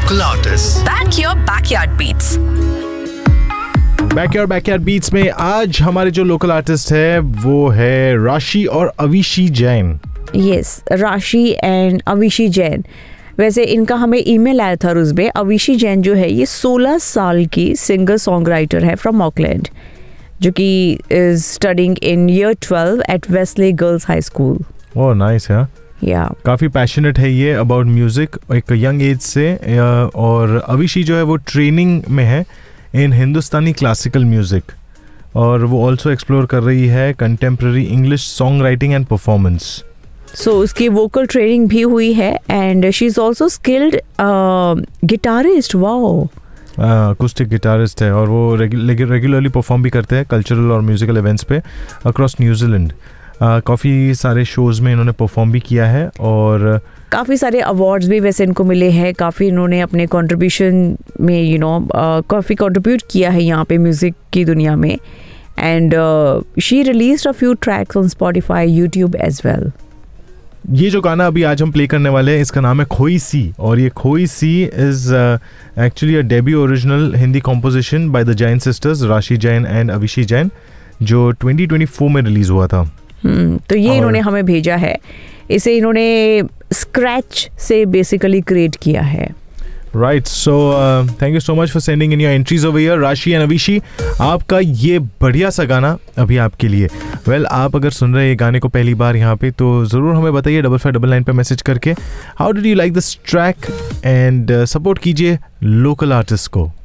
local artists. Back your backyard beats. Backyard beats में आज हमारे जो लोकल आर्टिस्ट है वो है राशि और अविशी जैन. यस, राशि एंड अविशी जैन. वैसे इनका हमें ईमेल आया था रुज़बे. अविशी जैन जो है ये 16 साल की सिंगर सॉन्ग राइटर है फ्रॉम ऑकलैंड, जो कि is studying in year 12 eight Wesley girls high school. Oh nice. है या काफ़ी पैशनेट है ये अबाउट म्यूज़िक एक यंग एज से. और अविशी जो है वो ट्रेनिंग में है इन हिंदुस्तानी क्लासिकल म्यूज़िक, और वो ऑल्सो एक्सप्लोर कर रही है contemporary English song writing and performance. सो उसकी वोकल ट्रेनिंग भी हुई है and she is also skilled guitarist. Wow, acoustic guitarist है और वो रेगुलरली परफॉर्म भी करते हैं कल्चरल और म्यूज़िकल इवेंट्स पे अक्रॉस न्यूजीलैंड. काफ़ी सारे शोज़ में इन्होंने परफॉर्म भी किया है और काफ़ी सारे अवार्ड्स भी वैसे इनको मिले हैं. काफ़ी इन्होंने अपने कंट्रीब्यूशन में काफ़ी कंट्रीब्यूट किया है यहाँ पे म्यूज़िक की दुनिया में. And she released a few tracks on Spotify, YouTube as well. ये जो गाना अभी आज हम प्ले करने वाले हैं इसका नाम है खोई सी, और ये खोई सी is actually a debut original Hindi composition by the Jain sisters राशि जैन एंड अविशी जैन, जो 2024 में रिलीज़ हुआ था. तो ये इन्होंने हमें भेजा है. इसे इन्होंने स्क्रैच से बेसिकली क्रिएट किया है. Right, so thank you so much for sending in your entries over here. राशि एंड अविशी, आपका ये बढ़िया सा गाना अभी आपके लिए. वेल, आप अगर सुन रहे हैं ये गाने को पहली बार यहाँ पे तो ज़रूर हमें बताइए 5599 पे मैसेज करके how did you like this track, and support कीजिए लोकल आर्टिस्ट को.